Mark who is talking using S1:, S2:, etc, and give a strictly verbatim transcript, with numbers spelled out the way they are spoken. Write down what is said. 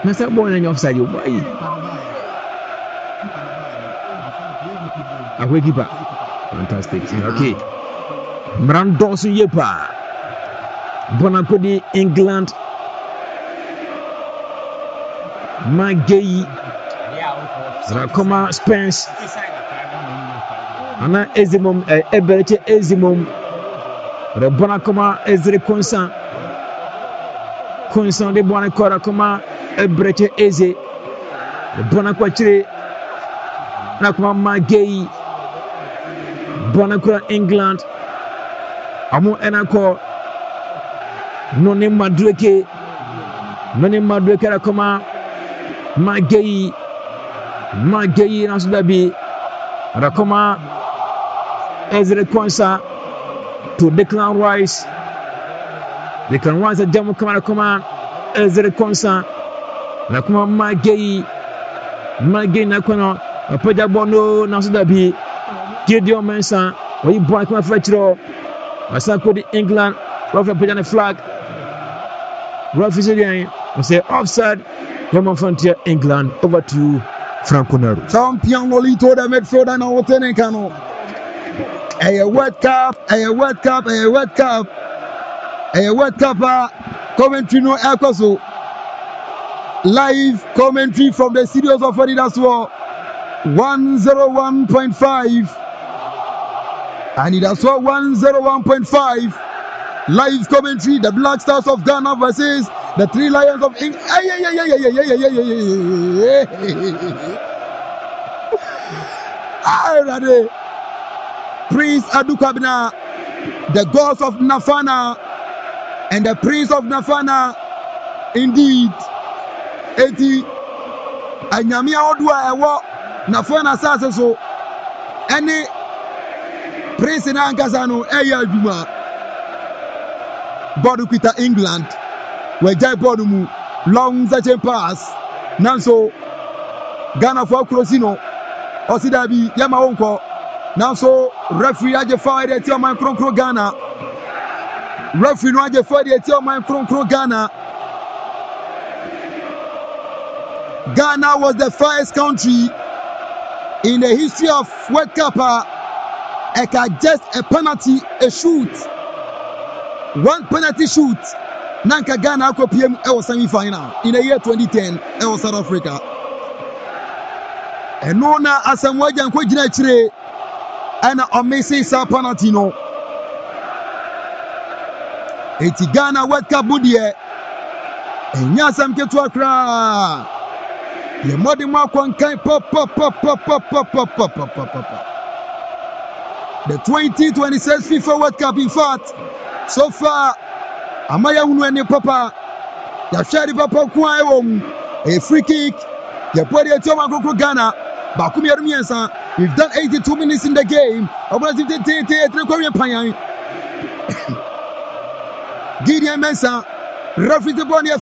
S1: na say boy na offside you boy a keeper fantastic okay Mrandos yepa Bonakodi England Magei Rakoma Spence Ana Ezimum Ebereche Ezimum Bonakoma Ezri Konsan Konsan de Bonakora Koma Ebereche Eze Bonakwachire Nakoma Magei Bonakora England Amu Enako Noni Madreke Noni Madreke Rakoma Magei Magei Nasudabi Rakoma Ezra Konsa to Declan Rice Declan Rice a Demo Rakoma Ezra Konsa Rakoma Magei Magei Nakono Apaja Bono Nasudabi Gideon Mensah Oyi Boy Kuma Fletcher Asako di England Referee put on the flag. Referee said, "We say offside." Roman Frontier England over to Franco Nero.
S2: Champion Lolito the midfielder na wotene kano. A World Cup, a World Cup, a World Cup, a World Cup. Commentary no Ekoso. Live commentary from the studios of Adidas War one oh one point five. And it has one oh one point five. Live commentary, the Black Stars of Ghana versus the Three Lions of England. Prince Adukabina, the gods of Nafana, and the Prince of Nafana, indeed, eighty. Anyamia Odua Ewa Nafana Sasso, any Prince in Ankasano, Eya Juma. Bodu Kita England, where Jai Bodumu, long such a pass. Nanso Ghana for Crosino, Osidabi, Yamaonko. Nanso referee aje fire at your man Kron Ghana. Referee no aje fire at your man Kron Ghana. Ghana was the first country in the history of World Cup eka just a penalty, a shoot. One penalty shoot. Nanka Ghana ako P M e semi-final in the year twenty ten e South Africa. And no na asamwaja nko gina chire ana omesi sa penalty no. Eti Ghana World Cup budie. Enya sam ketu akra. Ye modi ma kwankan pop pop pop pop pop pop pop pop pop pop. The twenty twenty-six FIFA World Cup, in fact, so far Amaya Unu and Papa, ya shari Papa Kuaewom, a free kick, ya put it to Magoko Ghana, Bakumi Armiensa. We've done eighty-two minutes in the game. Gideon Mensah, referee the ball near